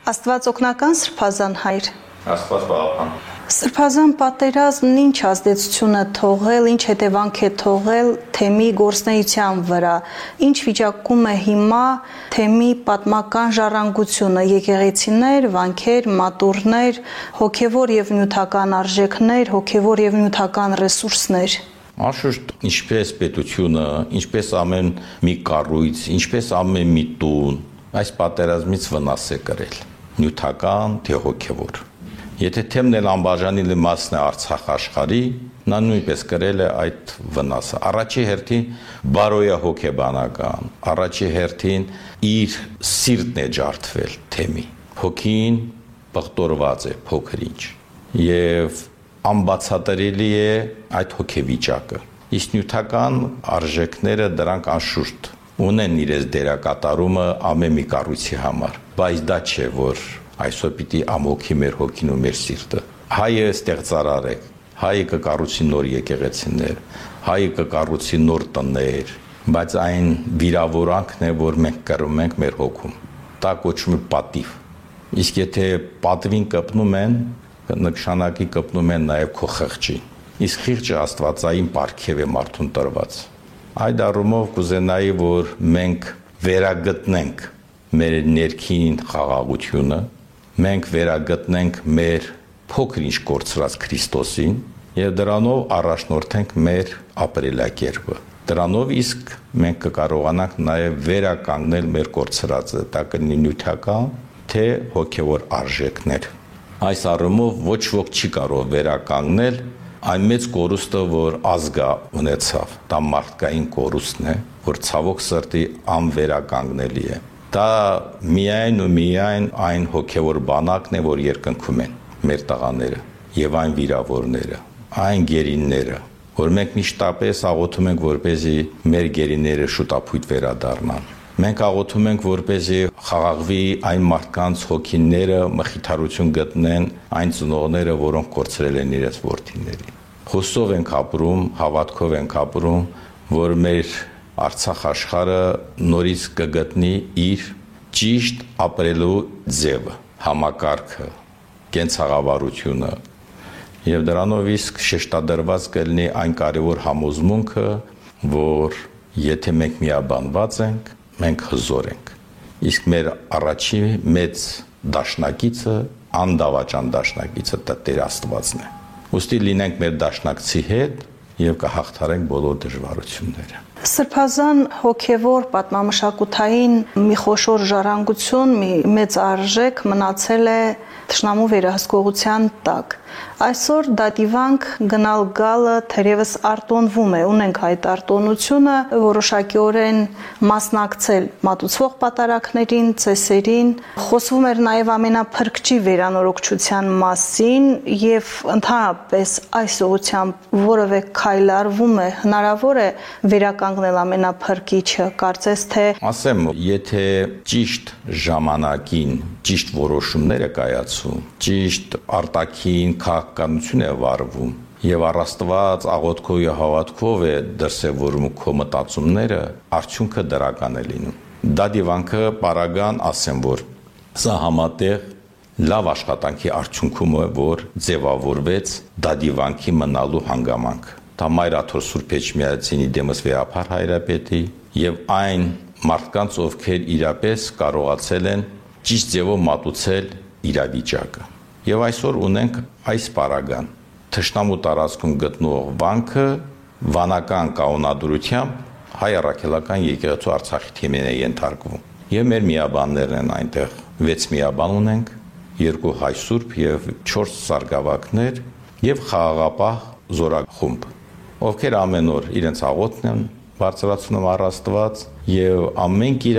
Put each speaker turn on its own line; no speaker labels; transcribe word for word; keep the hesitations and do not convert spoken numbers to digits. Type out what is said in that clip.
Աստված օգնական Սրբազան հայր։
Աստված պահապան։
Սրբազան պատերազմն ինչ ազդեցություն է թողել, ինչ հետևանք է թողել թեմի գործնեության վրա, ինչ վիճակում է հիմա թեմի պատմական ժառանգությունը, եկեղեցիներ, վանքեր, մատուռներ, հոգևոր եւ նյութական արժեքներ, հոգևոր եւ նյութական ռեսուրսներ։
Անշուշտ, ինչպես պետությունը, ինչպես ամեն մի կառույց, ինչպես ամեն մի տուն, այս պատերազմից վնաս է կրել, նյութական թե հոգևոր։ Եթե թեմն էլ անբաժանելի մասն է Արցախ աշխարհի, նա նույնպես կրել է այդ վնասը։ Առաջի հերթին բարոյահոգեբանական, առաջի հերթին իր սիրտն է ջարդվել թեմի։ Հոգին պղտորված է փոքր-ինչ եւ անբացատրելի է այդ հոգեվիճակը։ Իսկ նյութական արժեքները դրանք անշուշտ ունեն իրենց դերակատարումը ամեն մի կառույցի համար, բայց դա չէ, որ այսօր պիտի ամոքի մեր հոգին ու մեր սիրտը։ Հայը ստեղծարար է, հայը կկառուցի նոր եկեղեցիներ, հայը կկառուցի նոր տներ, բայց այն վիրավորանքն է, որ մենք կրում ենք մեր հոգում։ Դա կոչվում է պատիվ։ Իսկ եթե պատվին կպնում են, նշանակի կպնում են նաև քո խղճին։ Իսկ խիղճը աստվածային պարգև է մարդուն տրված։ Այդ առումով կուզենայի, որ մենք վերագտնենք մեր ներքին խաղաղությունը, մենք վերագտնենք մեր փոքր-ինչ կորցրած Քրիստոսին եւ դրանով առաջնորդենք մեր ապրելակերպը։ Դրանով իսկ մենք կկարողանանք նաեւ վերականգնել մեր կորցրածը, դա կլինի նյութական թե հոգեվոր արժեքներ։ Այս առումով ոչ ոք չի կարող վերականգնել այն մեծ կորուստը, որ ազգը ունեցավ, դա մարդկային կորուստն է, որ ցավոք սրտի անվերականգնելի է։ Դա միայն ու միայն այն հոգևոր բանակն է, որ երկնքում են մեր տղաները եւ այն վիրավորները, այն գերինները, որ մենք միշտապես աղոթում ենք, որպեսզի մեր գերիները շուտապույտ վերադառնան։ Մենք աղոթում ենք, որպեսզի խաղաղվի այն մարդկանց հոգիները, մխիթարություն գտնեն այն ծնողները, որոնք կորցրել են իրենց որդիներին։ Հուսով ենք ապրում, հավատքով ենք ապրում, որ մեր Արցախ աշխարհը նորից կգտնի իր ճիշտ ապրելու ձևը, համակարգը, կենցաղավարությունը եւ դրանով իսկ շեշտադրված կլինի այն կարևոր համոզմունքը, որ եթե մենք միաբանված ենք, մենք հզոր ենք։ Իսկ մեր առաջի մեծ դաշնակիցը, անդավաճան դաշնակիցը դա Տեր Աստվածն է։ Ուստի լինենք մեր դաշնակցի հետ եւ կհաղթարենք բոլոր դժվարությունները։
Սրբազան հոգևոր պատմամշակութային մի խոշոր ժառանգություն, մի մեծ արժեք մնացել է թշնամու վերահսկողության տակ։ Այսօր դա դիվանք գնալ գալը թերևս արտոնվում է, ունենք այդ արտոնությունը, որոշակիորեն մասնակցել մատուցվող պատարակներին, ծեսերին, խոսվում էր նաև ամենափրկչի վերանորոգչության մասին եւ ընդհանրապես այս ուղղությամբ որևէ քայլ արվում է, հնարավոր է վերականգնել ամենափրկիչը, կարծես թե
ասեմ, եթե ճիշտ ժամանակին ճիշտ որոշումներ է կայացում, ճիշտ արտաքին քաղաքականություն է վարվում եւ առաստված աղոթքով եւ հավատքով է դրսեւորում քո մտածումները, արդյունքը դրական է լինում։ Դա դիվանքը պարագան ասեմ, որ սա համատեղ լավ աշխատանքի արդյունքում է, որ ձևավորվեց դա դիվանքի մնալու հանգամանք։ Դա Մայրաթոր Սուրբ Էջմիածինի Դեմս Վեհափար հայրապետի եւ այն մարդկանց, ովքեր իրապես կարողացել են ճիշտ ձևով մատուցել իրավիճակը։ Եվ այսօր ունենք այս պարագան թշնամու տարածքում գտնող վանքը վանական կանոնադրությամբ հայ առաքելական եկեղեցու Արցախի թիմին է ենթարկվում։ Եվ մեր միաբաններն են այնտեղ, վեց միաբան ունենք, երկու հայ սուրբ եւ չորս սարգսակներ եւ խաղաղապահ զորախումբ, ովքեր ամեն օր իրենց աղոթն են բարձրացնում առ Աստված եւ ամեն